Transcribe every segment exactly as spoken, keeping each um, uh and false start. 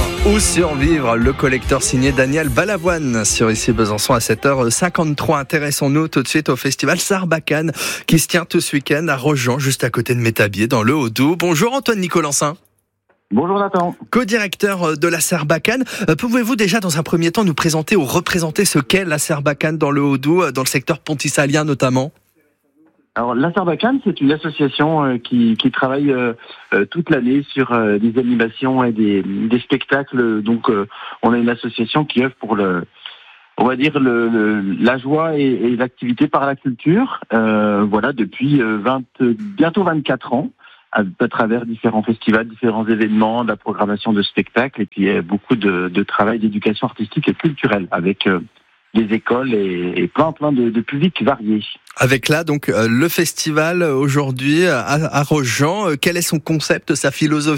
Ou survivre, le collecteur signé Daniel Balavoine sur Ici Besançon à sept heures cinquante-trois. Intéressons-nous tout de suite au festival Sarbacane qui se tient tout ce week-end à Rojan, juste à côté de Métabier, dans le Haut-Doubs. Bonjour Antoine Nicolensin. Bonjour Nathan. Co-directeur de la Sarbacane. Pouvez-vous déjà dans un premier temps nous présenter ou représenter ce qu'est la Sarbacane dans le Haut-Doubs, dans le secteur pontisalien notamment ? Alors la Sarbacane, c'est une association euh, qui, qui travaille euh, euh, toute l'année sur euh, des animations et des, des spectacles. Donc euh, on a une association qui œuvre pour le, on va dire le, le la joie et, et l'activité par la culture. Euh, voilà, depuis euh, vingt, bientôt vingt-quatre ans, à, à travers différents festivals, différents événements, de la programmation de spectacles et puis euh, beaucoup de, de travail d'éducation artistique et culturelle avec euh, des écoles et, et plein plein de, de publics variés. Avec là donc euh, le festival aujourd'hui à, à Rojan, euh, quel est son concept, sa philosophie ?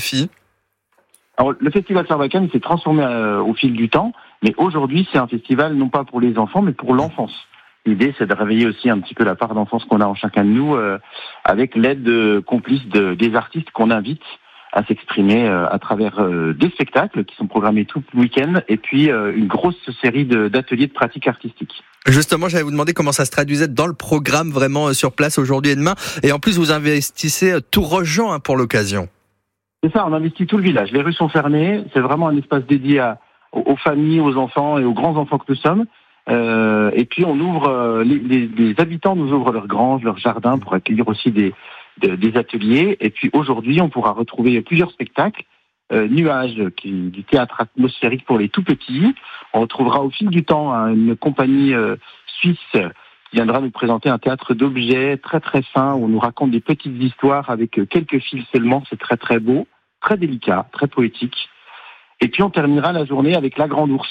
Alors le festival Sarbacane s'est transformé euh, au fil du temps, mais aujourd'hui c'est un festival non pas pour les enfants mais pour l'enfance. L'idée c'est de réveiller aussi un petit peu la part d'enfance qu'on a en chacun de nous euh, avec l'aide de, complice de, des artistes qu'on invite à s'exprimer euh, à travers euh, des spectacles qui sont programmés tout le week-end et puis euh, une grosse série de, d'ateliers de pratique artistique. Justement, j'allais vous demander comment ça se traduisait dans le programme vraiment sur place aujourd'hui et demain. Et en plus, vous investissez tout Rojan hein, pour l'occasion. C'est ça, on investit tout le village. Les rues sont fermées. C'est vraiment un espace dédié à, aux familles, aux enfants et aux grands-enfants que nous sommes. Euh, et puis, on ouvre euh, les, les, les habitants nous ouvrent leurs granges, leurs jardins pour accueillir aussi des, de, des ateliers. Et puis, aujourd'hui, on pourra retrouver plusieurs spectacles. Euh, Nuages, qui du théâtre atmosphérique pour les tout petits. On retrouvera au fil du temps hein, une compagnie euh, suisse qui viendra nous présenter un théâtre d'objets très très fin où on nous raconte des petites histoires avec quelques fils seulement. C'est très très beau, très délicat, très poétique. Et puis on terminera la journée avec La Grande Ourse,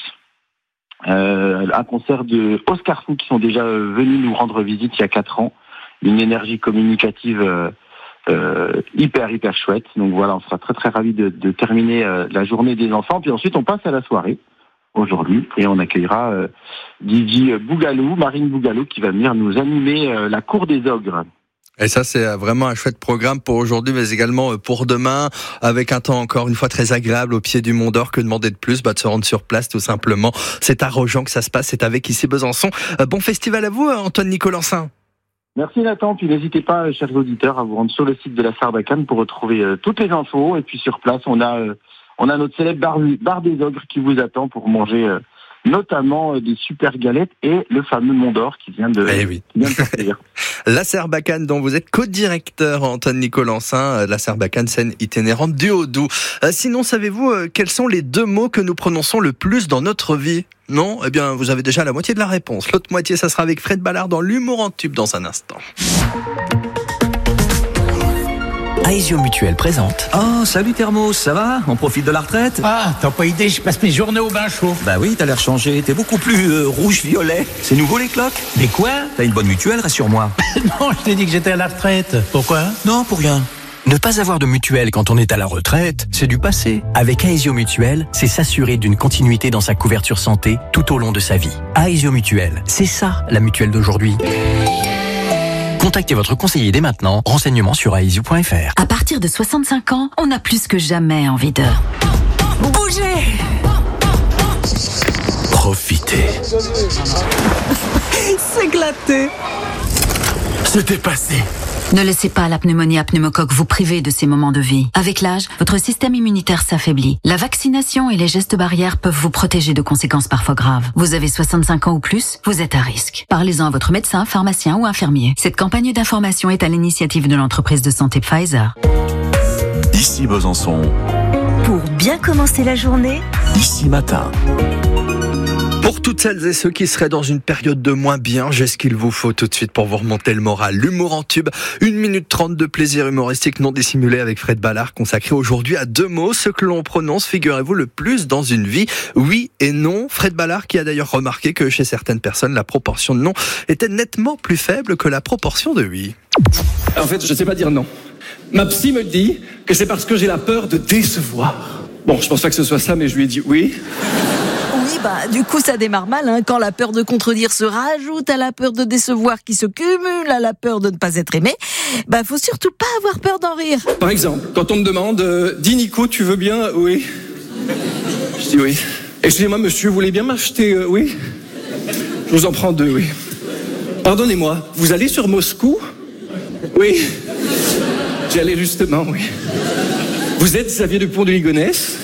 euh, un concert de Oscar Fou qui sont déjà euh, venus nous rendre visite il y a quatre ans. Une énergie communicative euh, Euh, hyper hyper chouette. Donc voilà, on sera très très ravis de, de terminer euh, la journée des enfants. Puis ensuite on passe à la soirée aujourd'hui et on accueillera euh, Didi Bougalou, Marine Bougalou qui va venir nous animer euh, la cour des ogres. Et ça c'est vraiment un chouette programme pour aujourd'hui mais également pour demain avec un temps encore une fois très agréable au pied du Mont d'Or. Que demander de plus ? Bah, de se rendre sur place tout simplement. C'est à Rojan que ça se passe, c'est avec Ici Besançon. Euh, bon festival à vous Antoine Nicolensin. Merci Nathan, puis n'hésitez pas, chers auditeurs, à vous rendre sur le site de la Sarbacane pour retrouver euh, toutes les infos. Et puis sur place, on a euh, on a notre célèbre bar, bar des ogres qui vous attend pour manger euh, notamment euh, des super galettes et le fameux Mont d'Or qui vient de, eh oui. qui vient de sortir. La Sarbacane dont vous êtes co-directeur, Antoine Nicolensin, la Sarbacane, scène itinérante du Haut-Doubs. Euh, sinon, savez-vous euh, quels sont les deux mots que nous prononçons le plus dans notre vie ? Non ? Eh bien, vous avez déjà la moitié de la réponse. L'autre moitié, ça sera avec Fred Ballard dans l'humour en tube dans un instant. Aesio Mutuel présente. Oh, salut Thermos, ça va ? On profite de la retraite ? Ah, t'as pas idée, je passe mes journées au bain chaud. Bah oui, t'as l'air changé, t'es beaucoup plus euh, rouge-violet. C'est nouveau les cloques ? Mais quoi ? T'as une bonne mutuelle, rassure-moi. Non, je t'ai dit que j'étais à la retraite. Pourquoi ? Non, pour rien. Ne pas avoir de mutuelle quand on est à la retraite, c'est du passé. Avec Aesio Mutuel, c'est s'assurer d'une continuité dans sa couverture santé tout au long de sa vie. Aesio Mutuel, c'est ça la mutuelle d'aujourd'hui. Contactez votre conseiller dès maintenant. Renseignements sur aesio point f r. À partir de soixante-cinq ans, on a plus que jamais envie de bouger, Profitez. s'éclater. C'était passé. Ne laissez pas la pneumonie à pneumocoque vous priver de ces moments de vie. Avec l'âge, votre système immunitaire s'affaiblit. La vaccination et les gestes barrières peuvent vous protéger de conséquences parfois graves. Vous avez soixante-cinq ans ou plus, vous êtes à risque. Parlez-en à votre médecin, pharmacien ou infirmier. Cette campagne d'information est à l'initiative de l'entreprise de santé Pfizer. Ici Besançon. Pour bien commencer la journée, Ici Matin. Pour toutes celles et ceux qui seraient dans une période de moins bien, j'ai ce qu'il vous faut tout de suite pour vous remonter le moral. L'humour en tube, une minute trente de plaisir humoristique non dissimulé avec Fred Ballard, consacré aujourd'hui à deux mots, ce que l'on prononce, figurez-vous, le plus dans une vie, oui et non. Fred Ballard qui a d'ailleurs remarqué que chez certaines personnes, la proportion de non était nettement plus faible que la proportion de oui. En fait, je sais pas dire non. Ma psy me dit que c'est parce que j'ai la peur de décevoir. Bon, je pense pas que ce soit ça, mais je lui ai dit oui. oui, bah, du coup, ça démarre mal, hein, quand la peur de contredire se rajoute à la peur de décevoir qui se cumule à la peur de ne pas être aimé. Bah, faut surtout pas avoir peur d'en rire. Par exemple, quand on me demande, euh, dis Nico, tu veux bien? Oui. Je dis oui. Excusez-moi, monsieur, vous voulez bien m'acheter, euh, oui? Je vous en prends deux, oui. Pardonnez-moi, vous allez sur Moscou? Oui. J'y allais justement, oui. Vous êtes Xavier Dupont de Ligonnès?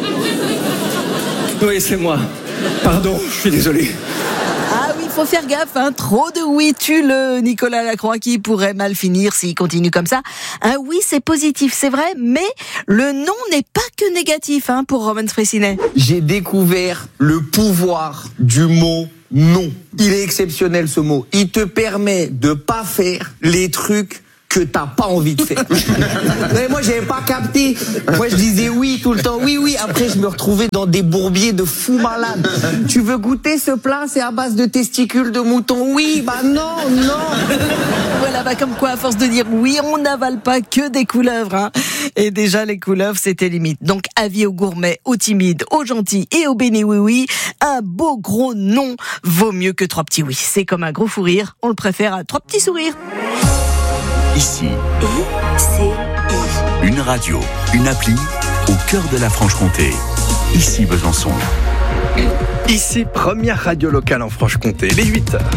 Oui, c'est moi. Pardon, je suis désolé. Ah oui, il faut faire gaffe, hein. Trop de oui tue le Nicolas Lacroix qui pourrait mal finir s'il continue comme ça. Un oui, c'est positif, c'est vrai, mais le non n'est pas que négatif, hein, pour Roman Fressinet. J'ai découvert le pouvoir du mot non. Il est exceptionnel, ce mot. Il te permet de pas faire les trucs que t'as pas envie de faire. Mais moi, j'avais pas capté. Moi, je disais oui tout le temps. Oui, oui. Après, je me retrouvais dans des bourbiers de fous malades. Tu veux goûter ce plat? C'est à base de testicules de mouton. Oui, bah non, non. Voilà, bah comme quoi, à force de dire oui, on n'avale pas que des couleuvres, hein. Et déjà, les couleuvres, c'était limite. Donc, avis aux gourmets, aux timides, aux gentils et aux bénis oui-oui. Un beau gros non vaut mieux que trois petits oui. C'est comme un gros fou rire. On le préfère à trois petits sourires. Ici, I, C, I. une radio, une appli au cœur de la Franche-Comté. Ici Besançon. Ici, première radio locale en Franche-Comté, les huit heures.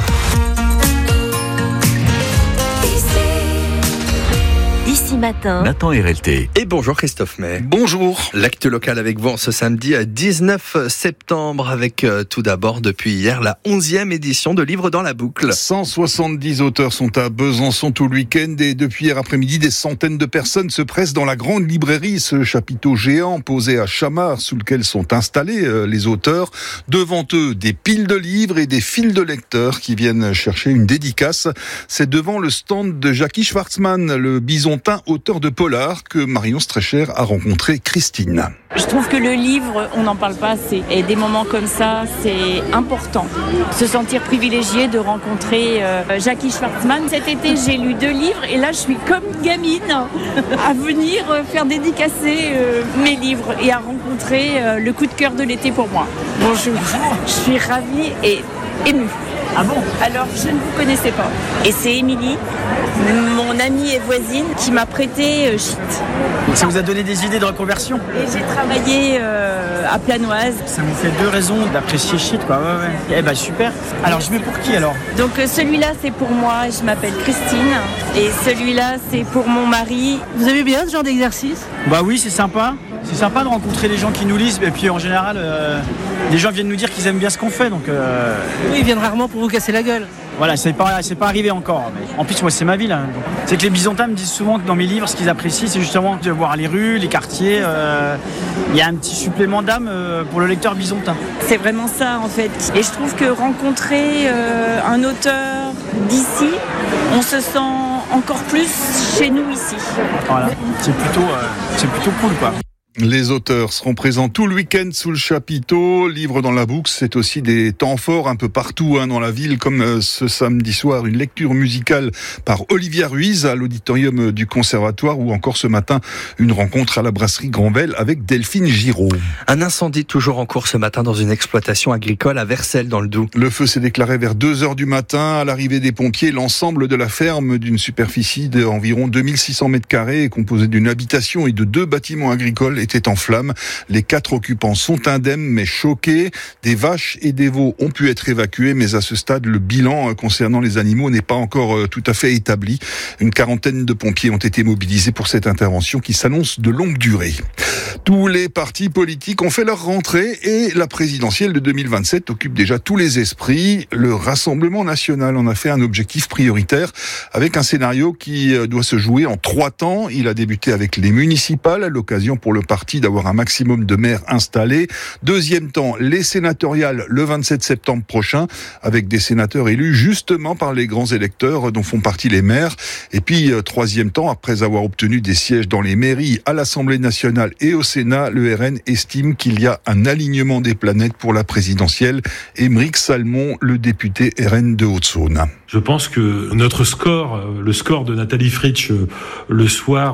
Ici matin. Nathan R L T. Et bonjour Christophe May. Bonjour. L'actu local avec vous en ce samedi dix-neuf septembre avec euh, tout d'abord depuis hier la onzième édition de Livres dans la boucle. cent soixante-dix auteurs sont à Besançon tout le week-end et depuis hier après-midi, des centaines de personnes se pressent dans la grande librairie, ce chapiteau géant posé à Chamard sous lequel sont installés euh, les auteurs. Devant eux, des piles de livres et des files de lecteurs qui viennent chercher une dédicace. C'est devant le stand de Jackie Schwartzmann, le bisontin auteur de polar, que Marion Strecher a rencontré Christine. Je trouve que le livre, on n'en parle pas assez. Et des moments comme ça, c'est important. Se sentir privilégié de rencontrer euh, Jackie Schwartzmann. Cet été, j'ai lu deux livres et là, je suis comme gamine à venir faire dédicacer euh, mes livres et à rencontrer euh, le coup de cœur de l'été pour moi. Bonjour. Je suis ravie et émue. Ah bon? Alors, je ne vous connaissais pas. Et c'est Émilie, mon amie et voisine, qui m'a prêté euh, Shit. Ça vous a donné des idées de reconversion? Et j'ai travaillé euh, à Planoise. Ça vous fait deux raisons d'apprécier Shit, quoi. Ouais, ouais. Eh ben super. Alors, je mets pour qui alors? Donc euh, celui-là, c'est pour moi, je m'appelle Christine. Et celui-là, c'est pour mon mari. Vous aimez bien ce genre d'exercice? Bah oui, c'est sympa. C'est sympa de rencontrer les gens qui nous lisent. Et puis en général, euh, les gens viennent nous dire qu'ils aiment bien ce qu'on fait. Donc, euh... oui, ils viennent rarement pour vous casser la gueule. Voilà, c'est pas, c'est pas arrivé encore. Mais en plus, moi, c'est ma ville. Hein. C'est que les Bisontins me disent souvent que dans mes livres, ce qu'ils apprécient, c'est justement de voir les rues, les quartiers. Il euh, y a un petit supplément d'âme euh, pour le lecteur bisontin. C'est vraiment ça, en fait. Et je trouve que rencontrer euh, un auteur d'ici, on se sent encore plus chez nous ici. Voilà, c'est plutôt, euh, c'est plutôt cool, quoi. Les auteurs seront présents tout le week-end sous le chapiteau. Livres dans la boucle, c'est aussi des temps forts un peu partout hein, dans la ville, comme ce samedi soir, une lecture musicale par Olivia Ruiz à l'auditorium du Conservatoire, ou encore ce matin, une rencontre à la brasserie Grandvel avec Delphine Giraud. Un incendie toujours en cours ce matin dans une exploitation agricole à Vercelles dans le Doubs. Le feu s'est déclaré vers deux heures du matin. À l'arrivée des pompiers, l'ensemble de la ferme, d'une superficie d'environ deux mille six cents mètres carrés, composée d'une habitation et de deux bâtiments agricoles, était en flammes. Les quatre occupants sont indemnes mais choqués. Des vaches et des veaux ont pu être évacués, mais à ce stade, le bilan concernant les animaux n'est pas encore tout à fait établi. Une quarantaine de pompiers ont été mobilisés pour cette intervention qui s'annonce de longue durée. Tous les partis politiques ont fait leur rentrée et la présidentielle de deux mille vingt-sept occupe déjà tous les esprits. Le Rassemblement national en a fait un objectif prioritaire avec un scénario qui doit se jouer en trois temps. Il a débuté avec les municipales, l'occasion pour le parti d'avoir un maximum de maires installés. Deuxième temps, les sénatoriales le vingt-sept septembre prochain, avec des sénateurs élus justement par les grands électeurs dont font partie les maires. Et puis, euh, troisième temps, après avoir obtenu des sièges dans les mairies, à l'Assemblée nationale et au Sénat, le R N estime qu'il y a un alignement des planètes pour la présidentielle. Émeric Salmon, le député R N de Haute-Saône. Je pense que notre score, le score de Nathalie Fritsch le soir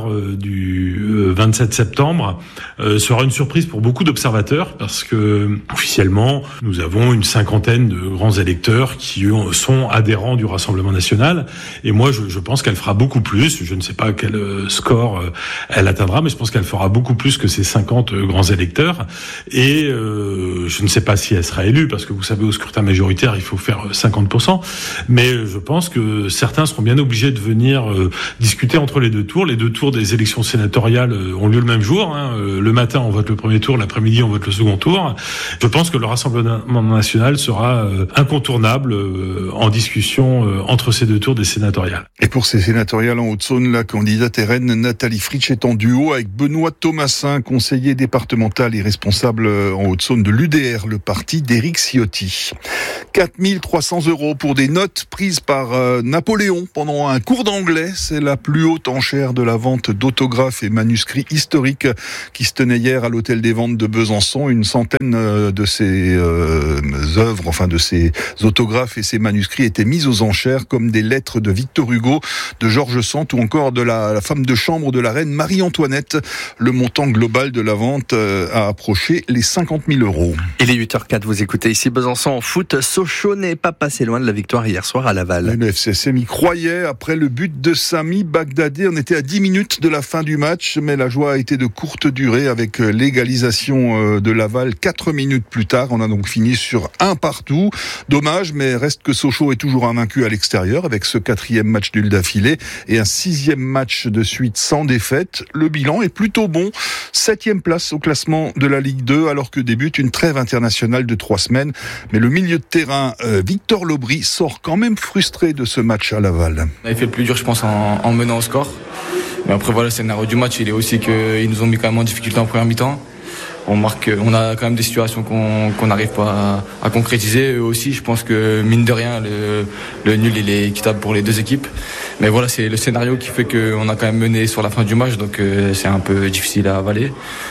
du vingt-sept septembre, sera une surprise pour beaucoup d'observateurs parce que officiellement, nous avons une cinquantaine de grands électeurs qui sont adhérents du Rassemblement national. Et moi, je, je pense qu'elle fera beaucoup plus. Je ne sais pas quel score elle atteindra, mais je pense qu'elle fera beaucoup plus que ces cinquante grands électeurs. Et euh, je ne sais pas si elle sera élue parce que vous savez, au scrutin majoritaire, il faut faire cinquante pour cent. Mais je pense que certains seront bien obligés de venir euh, discuter entre les deux tours. Les deux tours des élections sénatoriales euh, ont lieu le même jour. Hein. Euh, le matin, on vote le premier tour. L'après-midi, on vote le second tour. Je pense que le Rassemblement national sera euh, incontournable euh, en discussion euh, entre ces deux tours des sénatoriales. Et pour ces sénatoriales en Haute-Saône, la candidate R N Nathalie Fritsch est en duo avec Benoît Thomassin, conseiller départemental et responsable en Haute-Saône de l'U D R, le parti d'Éric Ciotti. quatre mille trois cents euros pour des notes prises par euh, Napoléon pendant un cours d'anglais. C'est la plus haute enchère de la vente d'autographes et manuscrits historiques qui se tenait hier à l'hôtel des ventes de Besançon. Une centaine euh, de ces euh, œuvres, enfin de ces autographes et ces manuscrits étaient mis aux enchères comme des lettres de Victor Hugo, de Georges Sand ou encore de la, la femme de chambre de la reine Marie-Antoinette. Le montant global de la vente euh, a approché les cinquante mille euros. Il est huit heures quatre, vous écoutez ici Besançon en foot. Sochaux n'est pas passé loin de la victoire hier soir à Laval. Le F C S M y croyait après le but de Sami Bagdadi. On était à dix minutes de la fin du match, mais la joie a été de courte durée avec l'égalisation de Laval quatre minutes plus tard. On a donc fini sur un partout. Dommage, mais reste que Sochaux est toujours invaincu à l'extérieur avec ce quatrième match nul d'affilée et un sixième match de suite sans défaite. Le bilan est plutôt bon. Septième place au classement de la Ligue deux alors que débute une trêve internationale de trois semaines. Mais le milieu de terrain, euh, Victor Lobry, sort quand même frustré de ce match à Laval. On avait fait le plus dur, je pense, en, en menant au score. Mais après, voilà, le scénario du match, il est aussi qu'ils nous ont mis quand même en difficulté en première mi-temps. On marque, on a quand même des situations qu'on qu'on n'arrive pas à, à concrétiser. Eux aussi, je pense que mine de rien, le, le nul il est équitable pour les deux équipes. Mais voilà, c'est le scénario qui fait qu'on a quand même mené sur la fin du match, donc euh, c'est un peu difficile à avaler.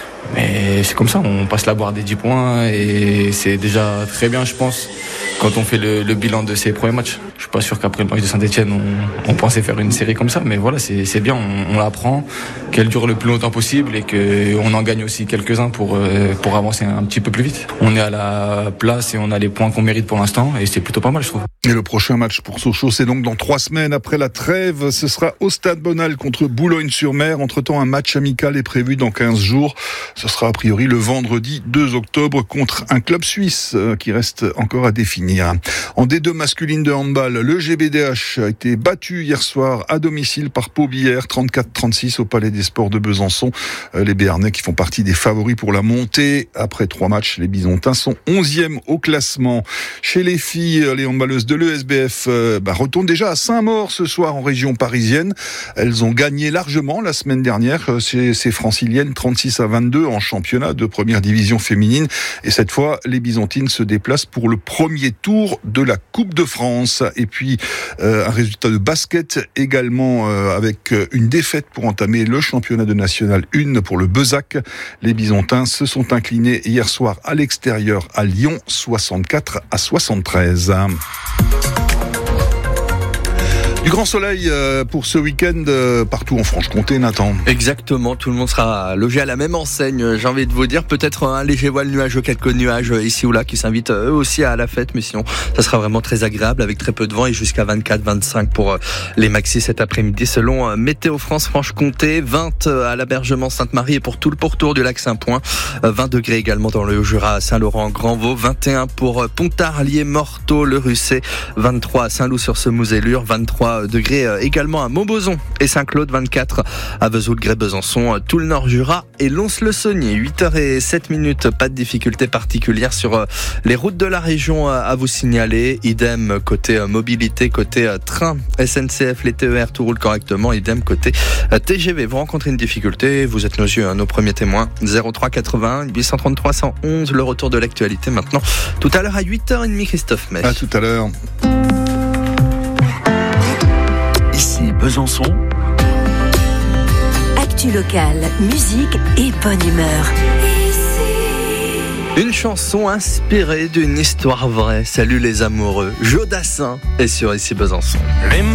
Mais c'est comme ça, on passe la barre des dix points et c'est déjà très bien, je pense, quand on fait le, le bilan de ces premiers matchs. Je suis pas sûr qu'après le match de Saint-Etienne, on, on pensait faire une série comme ça, mais voilà, c'est, c'est bien, on, on l'apprend, qu'elle dure le plus longtemps possible et qu'on en gagne aussi quelques-uns pour, pour avancer un petit peu plus vite. On est à la place et on a les points qu'on mérite pour l'instant et c'est plutôt pas mal, je trouve. Et le prochain match pour Sochaux, c'est donc dans trois semaines après la trêve. Ce sera au Stade Bonal contre Boulogne-sur-Mer. Entre-temps, un match amical est prévu dans quinze jours. Ce sera a priori le vendredi deux octobre contre un club suisse euh, qui reste encore à définir. En D deux masculine de handball, le G B D H a été battu hier soir à domicile par Pau-Billère, trente-quatre trente-six au Palais des Sports de Besançon. Euh, les Béarnais qui font partie des favoris pour la montée. Après trois matchs, les Bisontins sont onzième au classement. Chez les filles, les handballeuses de l'E S B F euh, bah, retournent déjà à Saint-Maur ce soir en région parisienne. Elles ont gagné largement la semaine dernière. Euh, ces, ces franciliennes trente-six à vingt-deux en championnat de première division féminine. Et cette fois, les Byzantines se déplacent pour le premier tour de la Coupe de France. Et puis, euh, un résultat de basket également euh, avec une défaite pour entamer le championnat de National un pour le Bezac. Les Byzantins se sont inclinés hier soir à l'extérieur à Lyon, soixante-quatre à soixante-treize. Du grand soleil pour ce week-end partout en Franche-Comté, Nathan. Exactement, tout le monde sera logé à la même enseigne, j'ai envie de vous dire. Peut-être un léger voile nuageux, quelques nuages ici ou là qui s'invitent eux aussi à la fête, mais sinon ça sera vraiment très agréable avec très peu de vent et jusqu'à vingt-quatre vingt-cinq pour les maxis cet après-midi selon Météo France Franche-Comté. vingt à l'Abergement Sainte-Marie et pour tout le pourtour du lac Saint-Point. vingt degrés également dans le Haut-Jura, Saint-Laurent, Grand-Vaux. vingt et un pour Pontarlier, Morteau, Le Russet. vingt-trois à Saint-Loup-sur-Semouse-et-Lure. vingt-trois degrés également à Montbozon et Saint-Claude, vingt-quatre à Vesoul, Grès, Besançon, tout le Nord Jura et Lons-le-Saunier. huit heures zéro sept minutes, pas de difficultés particulières sur les routes de la région à vous signaler. Idem côté mobilité, côté train, S N C F, les T E R, tout roule correctement. Idem côté T G V. Vous rencontrez une difficulté, vous êtes nos yeux, nos premiers témoins. zéro trois quatre-vingts huit cent trente-trois cent onze, le retour de l'actualité maintenant. Tout à l'heure à huit heures trente, Christophe Mech. À tout à l'heure. Ici Besançon. Actu locale, musique et bonne humeur. Une chanson inspirée d'une histoire vraie. Salut les amoureux. Joe Dassin est sur Ici Besançon. Les